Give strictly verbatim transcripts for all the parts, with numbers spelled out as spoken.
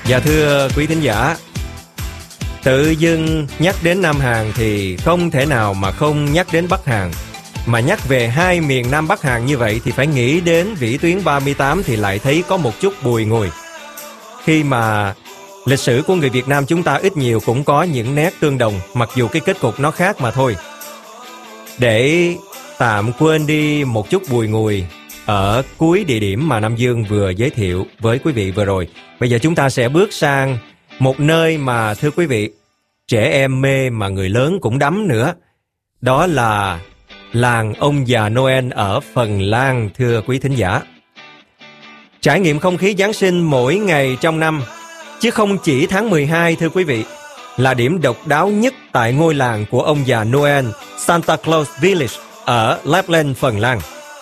Dạ thưa quý thính giả, tự dưng nhắc đến Nam Hàn thì không thể nào mà không nhắc đến Bắc Hàn. Mà nhắc về hai miền Nam Bắc Hàn như vậy thì phải nghĩ đến vĩ tuyến ba mươi tám thì lại thấy có một chút bùi ngùi. Khi mà lịch sử của người Việt Nam chúng ta ít nhiều cũng có những nét tương đồng, mặc dù cái kết cục nó khác mà thôi. Để tạm quên đi một chút bùi ngùi ở cuối địa điểm mà Nam Dương vừa giới thiệu với quý vị vừa rồi, bây giờ chúng ta sẽ bước sang một nơi mà thưa quý vị, trẻ em mê mà người lớn cũng đắm nữa. Đó là làng ông già Noel ở Phần Lan thưa quý thính giả. Trải nghiệm không khí Giáng sinh mỗi ngày trong năm, chứ không chỉ tháng mười hai thưa quý vị, là điểm độc đáo nhất tại ngôi làng của ông già Noel Santa Claus Village ở Lapland, Phần Lan.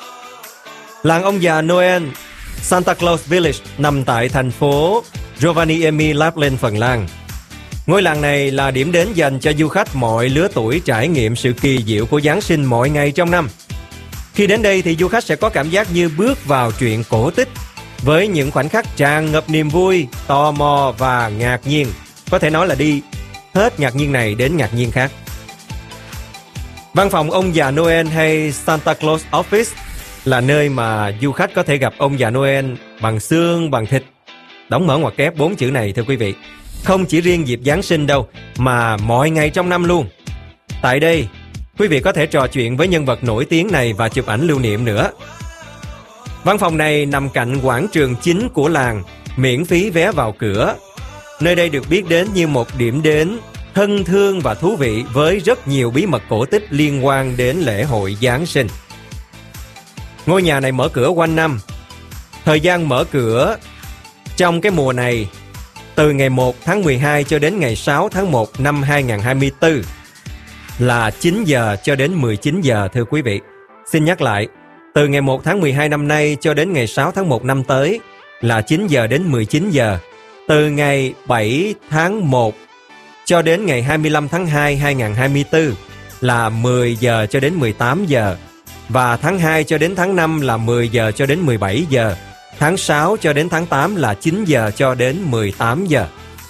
Làng ông già Noel Santa Claus Village nằm tại thành phố Rovaniemi, Lapland, Phần Lan. Ngôi làng này là điểm đến dành cho du khách mọi lứa tuổi trải nghiệm sự kỳ diệu của Giáng sinh mọi ngày trong năm. Khi đến đây thì du khách sẽ có cảm giác như bước vào truyện cổ tích với những khoảnh khắc tràn ngập niềm vui, tò mò và ngạc nhiên. Có thể nói là đi hết ngạc nhiên này đến ngạc nhiên khác. Văn phòng ông già Noel hay Santa Claus Office là nơi mà du khách có thể gặp ông già Noel bằng xương, bằng thịt. Đóng mở ngoặc kép bốn chữ này thưa quý vị. Không chỉ riêng dịp Giáng sinh đâu, mà mọi ngày trong năm luôn. Tại đây, quý vị có thể trò chuyện với nhân vật nổi tiếng này và chụp ảnh lưu niệm nữa. Văn phòng này nằm cạnh quảng trường chính của làng, miễn phí vé vào cửa. Nơi đây được biết đến như một điểm đến thân thương và thú vị với rất nhiều bí mật cổ tích liên quan đến lễ hội Giáng sinh. Ngôi nhà này mở cửa quanh năm. Thời gian mở cửa trong cái mùa này từ ngày một tháng mười hai cho đến ngày sáu tháng một năm hai nghìn không trăm hai mươi tư là chín giờ cho đến mười chín giờ thưa quý vị. Xin nhắc lại, từ ngày một tháng mười hai năm nay cho đến ngày sáu tháng một năm tới là chín giờ đến mười chín giờ. Từ ngày bảy tháng một cho đến ngày hai mươi lăm tháng hai năm hai nghìn không trăm hai mươi tư là mười giờ cho đến mười tám giờ. Và tháng hai cho đến tháng năm là mười giờ cho đến mười bảy giờ. Tháng sáu cho đến tháng tám là chín giờ cho đến mười tám giờ.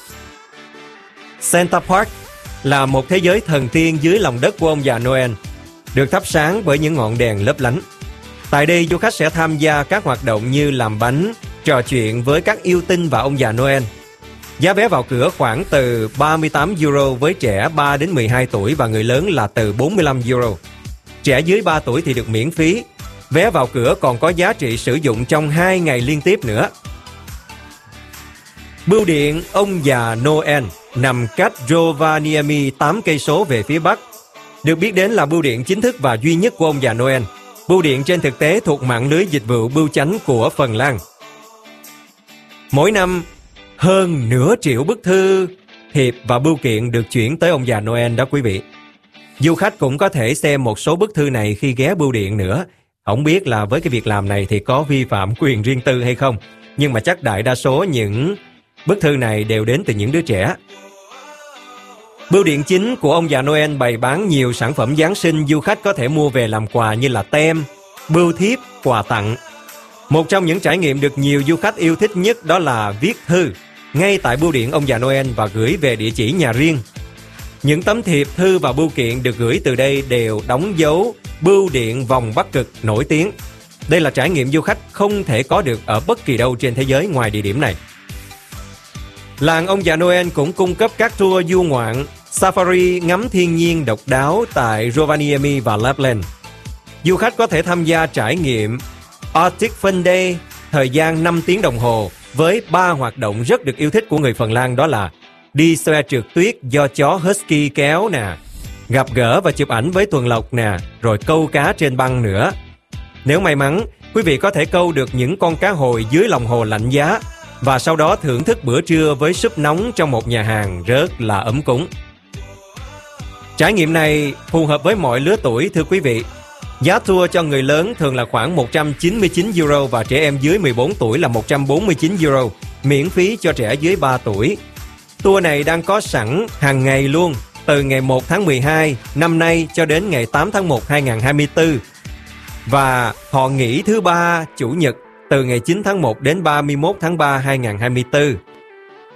Santa Park là một thế giới thần tiên dưới lòng đất của ông già Noel, được thắp sáng bởi những ngọn đèn lấp lánh. Tại đây du khách sẽ tham gia các hoạt động như làm bánh, trò chuyện với các yêu tinh và ông già Noel. Giá vé vào cửa khoảng từ ba mươi tám euro với trẻ ba đến mười hai tuổi và người lớn là từ bốn mươi lăm euro. Trẻ dưới ba tuổi thì được miễn phí. Vé vào cửa còn có giá trị sử dụng trong hai ngày liên tiếp nữa. Bưu điện ông già Noel nằm cách Rovaniemi tám cây số về phía bắc. Được biết đến là bưu điện chính thức và duy nhất của ông già Noel. Bưu điện trên thực tế thuộc mạng lưới dịch vụ bưu chánh của Phần Lan. Mỗi năm, hơn nửa triệu bức thư, thiệp và bưu kiện được chuyển tới ông già Noel đó quý vị. Du khách cũng có thể xem một số bức thư này khi ghé bưu điện nữa. Không biết là với cái việc làm này thì có vi phạm quyền riêng tư hay không, nhưng mà chắc đại đa số những bức thư này đều đến từ những đứa trẻ. Bưu điện chính của ông già Noel bày bán nhiều sản phẩm Giáng sinh du khách có thể mua về làm quà như là tem, bưu thiếp, quà tặng. Một trong những trải nghiệm được nhiều du khách yêu thích nhất đó là viết thư ngay tại bưu điện ông già Noel và gửi về địa chỉ nhà riêng. Những tấm thiệp, thư và bưu kiện được gửi từ đây đều đóng dấu bưu điện vòng Bắc Cực nổi tiếng. Đây là trải nghiệm du khách không thể có được ở bất kỳ đâu trên thế giới ngoài địa điểm này. Làng ông già Noel cũng cung cấp các tour du ngoạn, safari ngắm thiên nhiên độc đáo tại Rovaniemi và Lapland. Du khách có thể tham gia trải nghiệm Arctic Fun Day, thời gian năm tiếng đồng hồ, với ba hoạt động rất được yêu thích của người Phần Lan, đó là đi xe trượt tuyết do chó Husky kéo nè, gặp gỡ và chụp ảnh với tuần lộc nè, rồi câu cá trên băng nữa. Nếu may mắn, quý vị có thể câu được những con cá hồi dưới lòng hồ lạnh giá và sau đó thưởng thức bữa trưa với súp nóng trong một nhà hàng rất là ấm cúng. Trải nghiệm này phù hợp với mọi lứa tuổi thưa quý vị. Giá tour cho người lớn thường là khoảng một trăm chín mươi chín euro và trẻ em dưới mười bốn tuổi là một trăm bốn mươi chín euro, miễn phí cho trẻ dưới ba tuổi. Tour này đang có sẵn hàng ngày luôn, từ ngày một tháng mười hai năm nay cho đến ngày tám tháng một năm hai nghìn không trăm hai mươi tư. Và họ nghỉ thứ ba, chủ nhật từ ngày chín tháng một đến ba mươi mốt tháng ba năm hai nghìn không trăm hai mươi tư.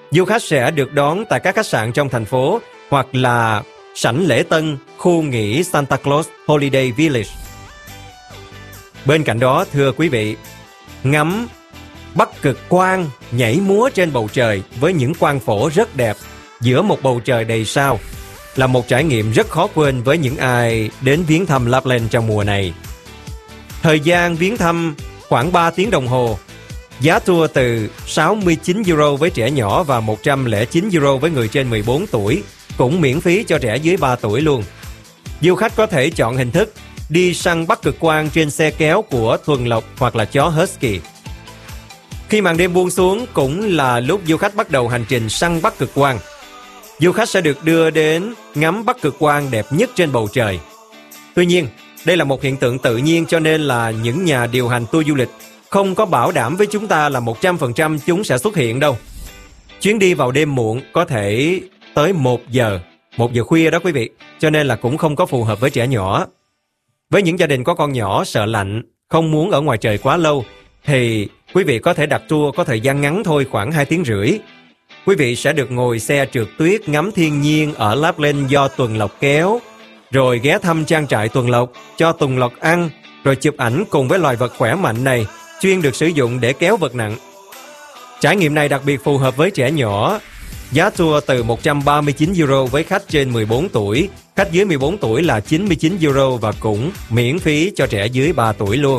Du khách sẽ được đón tại các khách sạn trong thành phố hoặc là sảnh lễ tân khu nghỉ Santa Claus Holiday Village. Bên cạnh đó, thưa quý vị, ngắm Bắc Cực Quang nhảy múa trên bầu trời với những quang phổ rất đẹp giữa một bầu trời đầy sao là một trải nghiệm rất khó quên với những ai đến viếng thăm Lapland trong mùa này. Thời gian viếng thăm khoảng ba tiếng đồng hồ. Giá tour từ sáu mươi chín euro với trẻ nhỏ và một trăm lẻ chín euro với người trên mười bốn tuổi, cũng miễn phí cho trẻ dưới ba tuổi luôn. Du khách có thể chọn hình thức đi săn Bắc Cực Quang trên xe kéo của tuần lộc hoặc là chó Husky. Khi màn đêm buông xuống cũng là lúc du khách bắt đầu hành trình săn Bắc Cực Quang. Du khách sẽ được đưa đến ngắm Bắc Cực Quang đẹp nhất trên bầu trời. Tuy nhiên, đây là một hiện tượng tự nhiên cho nên là những nhà điều hành tour du lịch không có bảo đảm với chúng ta là một trăm phần trăm chúng sẽ xuất hiện đâu. Chuyến đi vào đêm muộn có thể tới một giờ, một giờ khuya đó quý vị, cho nên là cũng không có phù hợp với trẻ nhỏ. Với những gia đình có con nhỏ sợ lạnh, không muốn ở ngoài trời quá lâu, thì quý vị có thể đặt tour có thời gian ngắn thôi, khoảng hai tiếng rưỡi. Quý vị sẽ được ngồi xe trượt tuyết ngắm thiên nhiên ở Lapland do tuần lộc kéo, rồi ghé thăm trang trại tuần lộc, cho tuần lộc ăn, rồi chụp ảnh cùng với loài vật khỏe mạnh này, chuyên được sử dụng để kéo vật nặng. Trải nghiệm này đặc biệt phù hợp với trẻ nhỏ. Giá tour từ một trăm ba mươi chín euro với khách trên mười bốn tuổi, khách dưới mười bốn tuổi là chín mươi chín euro và cũng miễn phí cho trẻ dưới ba tuổi luôn.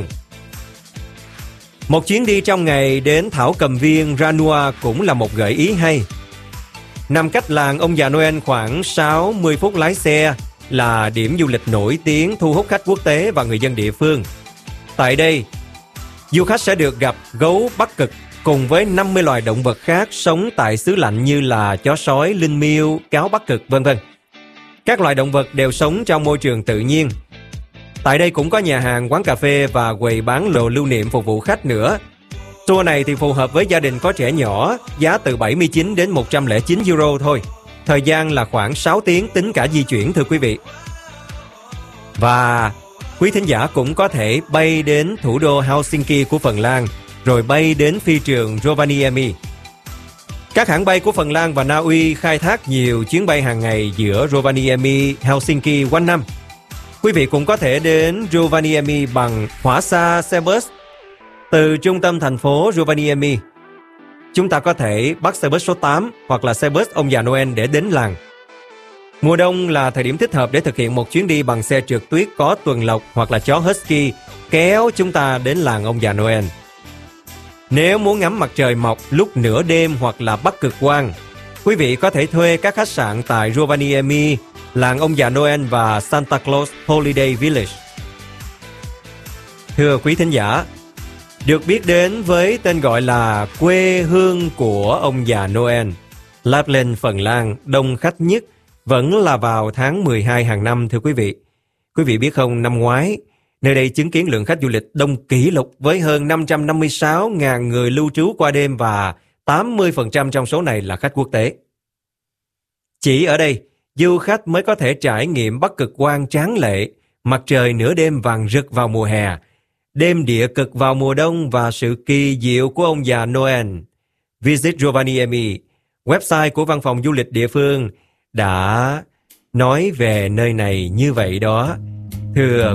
Một chuyến đi trong ngày đến thảo cầm viên Ranua cũng là một gợi ý hay. Nằm cách làng ông già Noel khoảng sáu mươi phút lái xe, là điểm du lịch nổi tiếng thu hút khách quốc tế và người dân địa phương. Tại đây, du khách sẽ được gặp gấu Bắc Cực cùng với năm mươi loài động vật khác sống tại xứ lạnh như là chó sói, linh miêu, cáo Bắc Cực, vân vân. Các loài động vật đều sống trong môi trường tự nhiên. Tại đây cũng có nhà hàng, quán cà phê và quầy bán đồ lưu niệm phục vụ khách nữa. Tour này thì phù hợp với gia đình có trẻ nhỏ, giá từ bảy mươi chín đến một trăm lẻ chín euro thôi. Thời gian là khoảng sáu tiếng tính cả di chuyển thưa quý vị. Và quý thính giả cũng có thể bay đến thủ đô Helsinki của Phần Lan, rồi bay đến phi trường Rovaniemi. Các hãng bay của Phần Lan và Na Uy khai thác nhiều chuyến bay hàng ngày giữa Rovaniemi, Helsinki quanh năm. Quý vị cũng có thể đến Rovaniemi bằng hỏa xa xe bus. Từ trung tâm thành phố Rovaniemi, chúng ta có thể bắt xe bus số tám hoặc là xe bus ông già Noel để đến làng. Mùa đông là thời điểm thích hợp để thực hiện một chuyến đi bằng xe trượt tuyết có tuần lộc hoặc là chó Husky kéo chúng ta đến làng ông già Noel. Nếu muốn ngắm mặt trời mọc lúc nửa đêm hoặc là Bắc Cực Quang, quý vị có thể thuê các khách sạn tại Rovaniemi, làng ông già Noel và Santa Claus Holiday Village. Thưa quý thính giả, được biết đến với tên gọi là quê hương của ông già Noel, Lapland, Phần Lan đông khách nhất vẫn là vào tháng mười hai hàng năm thưa quý vị. Quý vị biết không, năm ngoái, nơi đây chứng kiến lượng khách du lịch đông kỷ lục với hơn năm trăm năm mươi sáu nghìn người lưu trú qua đêm và tám mươi phần trăm trong số này là khách quốc tế. Chỉ ở đây, du khách mới có thể trải nghiệm Bắc Cực Quang tráng lệ, mặt trời nửa đêm vàng rực vào mùa hè, đêm địa cực vào mùa đông và sự kỳ diệu của ông già Noel. Visit Rovaniemi, website của văn phòng du lịch địa phương, đã nói về nơi này như vậy đó. Thưa